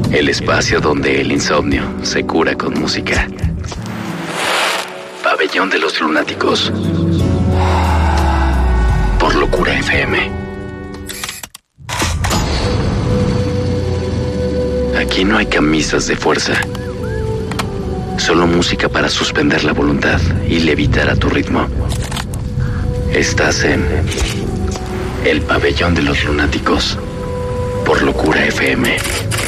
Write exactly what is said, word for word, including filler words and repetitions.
El espacio donde el insomnio se cura con música. Pabellón de los Lunáticos. Por Locura F M. Aquí no hay camisas de fuerza. Solo música para suspender la voluntad y levitar a tu ritmo. Estás en el Pabellón de los Lunáticos. Por Locura F M.